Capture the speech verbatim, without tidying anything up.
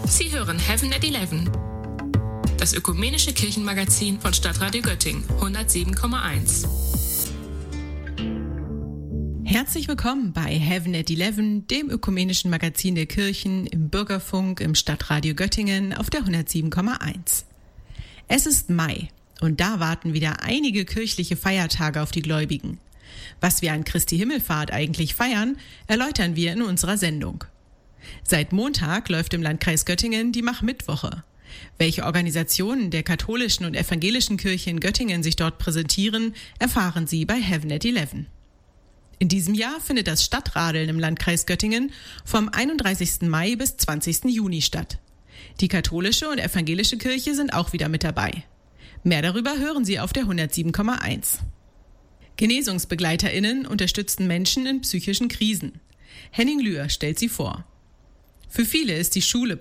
Sie hören Heaven at eleven, das ökumenische Kirchenmagazin von Stadtradio Göttingen hundertsieben Komma eins. Herzlich willkommen bei Heaven at eleven, dem ökumenischen Magazin der Kirchen im Bürgerfunk im Stadtradio Göttingen auf der hundertsieben Komma eins. Es ist Mai und da warten wieder einige kirchliche Feiertage auf die Gläubigen. Was wir an Christi Himmelfahrt eigentlich feiern, erläutern wir in unserer Sendung. Seit Montag läuft im Landkreis Göttingen die Mach-Mittwoche. Welche Organisationen der katholischen und evangelischen Kirche in Göttingen sich dort präsentieren, erfahren Sie bei Heaven at eleven. In diesem Jahr findet das Stadtradeln im Landkreis Göttingen vom einunddreißigsten Mai bis zwanzigsten Juni statt. Die katholische und evangelische Kirche sind auch wieder mit dabei. Mehr darüber hören Sie auf der hundertsieben Komma eins. GenesungsbegleiterInnen unterstützen Menschen in psychischen Krisen. Henning Lühr stellt sie vor. Für viele ist die Schule